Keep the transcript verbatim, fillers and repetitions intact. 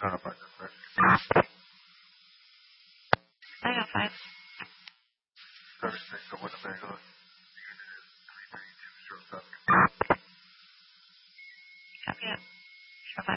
Trying to find this message. I got five. thirty-six, so Winnebago. Three thirty-two, shows up.